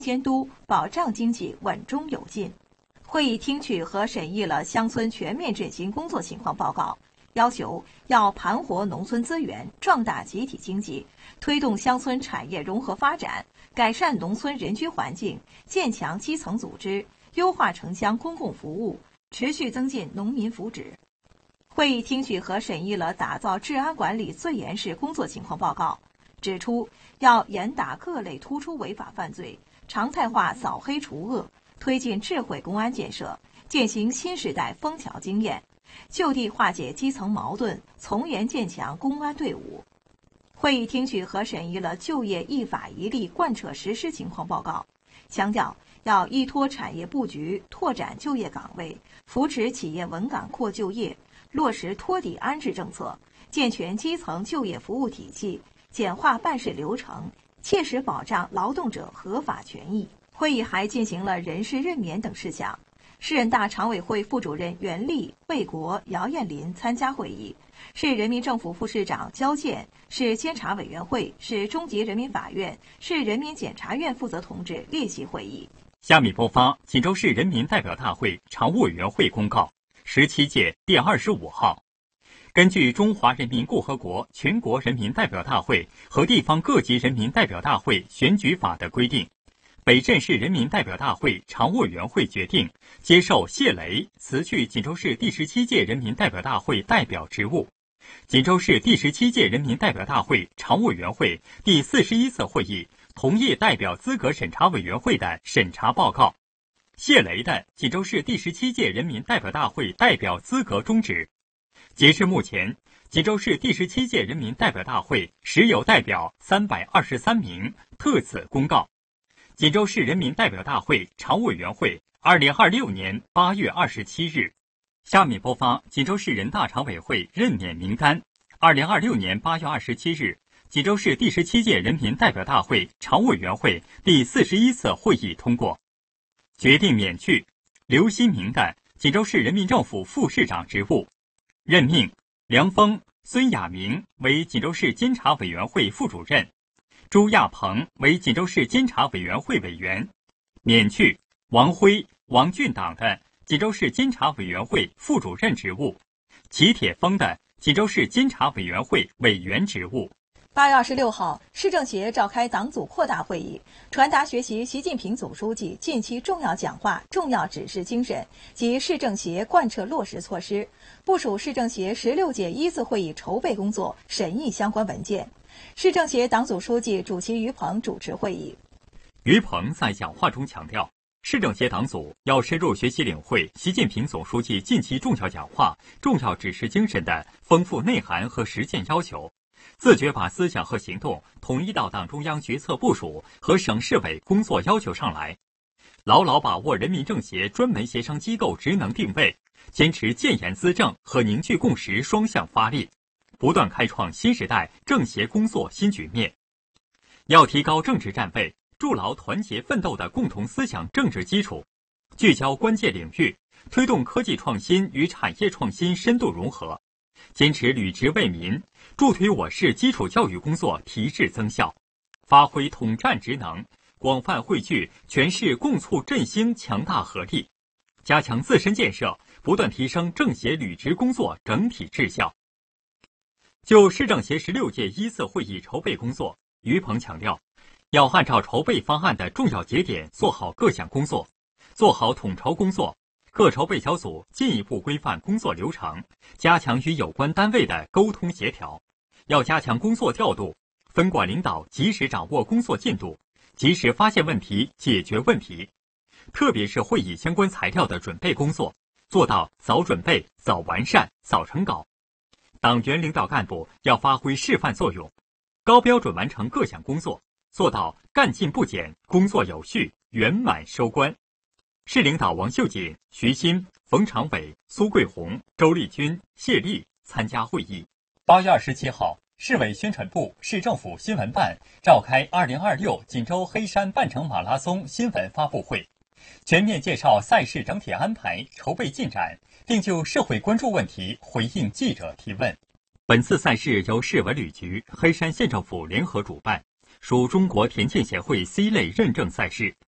监督，保障经济稳中有进。会议听取和审议了乡村全面振兴工作情况报告，要求要盘活农村资源，壮大集体经济，推动乡村产业融合发展，改善农村人居环境，建强基层组织，优化城乡公共服务，持续增进农民福祉。会议听取和审议了打造治安管理最严实工作情况报告，指出要严打各类突出违法犯罪，常态化扫黑除恶，推进智慧公安建设，践行新时代枫桥经验，就地化解基层矛盾，从严建强公安队伍。会议听取和审议了就业一法一例贯彻实施情况报告，强调要依托产业布局，拓展就业岗位，扶持企业稳岗扩就业，落实托底安置政策，健全基层就业服务体系，简化办事流程，切实保障劳动者合法权益。会议还进行了人事任免等事项。市人大常委会副主任袁立、魏国、姚艳林参加会议，市人民政府副市长焦健、市监察委员会、市中级人民法院、市人民检察院负责同志列席会议。 下面播发锦州市人民代表大会常务委员会公告，17届第25号。根据《中华人民共和国全国人民代表大会和地方各级人民代表大会选举法》的规定，北镇市人民代表大会常务委员会决定接受谢雷辞去锦州市第17届人民代表大会代表职务。锦州市第17届人民代表大会常务委员会第41次会议同意代表资格审查委员会的审查报告，谢雷的锦州市第17届人民代表大会代表资格终止。截至目前，锦州市第17届人民代表大会实有代表323名，特此公告。锦州市人民代表大会常务委员会2026年8月27日。下面播发锦州市人大常委会任免名单。2026年8月27日，锦州市第17届人民代表大会常务委员会第41次会议通过，决定免去刘新明的锦州市人民政府副市长职务，任命梁峰、孙亚明为锦州市监察委员会副主任，朱亚鹏为锦州市监察委员会委员，免去王辉、王俊党的锦州市监察委员会副主任职务，齐铁峰的锦州市监察委员会委员职务。 8月26号，市政协召开党组扩大会议，传达学习习近平总书记近期重要讲话、重要指示精神及市政协贯彻落实措施，部署市政协16届1次会议筹备工作，审议相关文件。市政协党组书记主席于鹏主持会议。 于鹏在讲话中强调，市政协党组要深入学习领会习近平总书记近期重要讲话、重要指示精神的丰富内涵和实践要求，自觉把思想和行动统一到党中央决策部署和省市委工作要求上来，牢牢把握人民政协专门协商机构职能定位，坚持建言资政和凝聚共识双向发力，不断开创新时代政协工作新局面。要提高政治站位，筑牢团结奋斗的共同思想政治基础，聚焦关键领域，推动科技创新与产业创新深度融合，坚持履职为民，助推我市基础教育工作提质增效，发挥统战职能，广泛汇聚全市共促振兴强大合力，加强自身建设，不断提升政协履职工作整体质效。就市政协16届1次会议筹备工作，于鹏强调，要按照筹备方案的重要节点做好各项工作，做好统筹工作，各筹备小组进一步规范工作流程，加强与有关单位的沟通协调，要加强工作调度，分管领导及时掌握工作进度，及时发现问题，解决问题。特别是会议相关材料的准备工作，做到早准备、早完善、早成稿。党员领导干部要发挥示范作用，高标准完成各项工作，做到干劲不减，工作有序，圆满收官。市领导王秀锦、徐新、冯长伟、苏桂红、周丽君、谢丽参加会议。8月27号，市委宣传部、市政府新闻办召开2026锦州黑山半程马拉松新闻发布会，全面介绍赛事整体安排、筹备进展，并就社会关注问题回应记者提问。本次赛事由市文旅局、黑山县政府联合主办，属中国田径协会 C 类认证赛事，